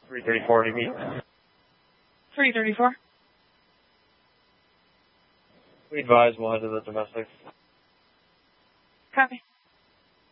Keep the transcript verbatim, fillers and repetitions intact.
three thirty-four to meet. three thirty-four. We advise we'll head to the domestic. Copy.